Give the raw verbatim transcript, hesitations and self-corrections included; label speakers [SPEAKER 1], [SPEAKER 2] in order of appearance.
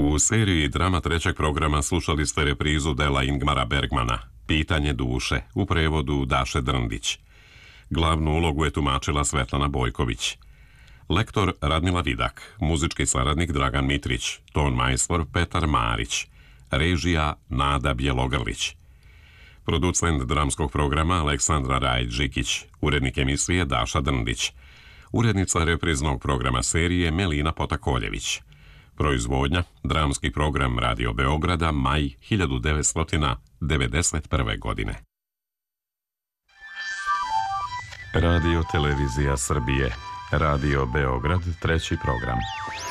[SPEAKER 1] U seriji drama trećeg programa slušali ste reprizu dela Ingmara Bergmana Pitanje duše u prevodu Daše Drndić. Glavnu ulogu je tumačila Svetlana Bojković. Lektor Radmila Vidak, muzički saradnik Dragan Mitrić, ton majstor Petar Marić, režija Nada Bjelogrlić. Producent dramskog programa Aleksandra Rajić-Žikić, urednik emisije Daša Drndić, urednica repriznog programa serije Melina Potakoljević. Proizvodnja, dramski program Radio Beograda, maj hiljadu devetsto devedeset prve. godine. Radio Televizija Srbije, Radio Beograd, treći program.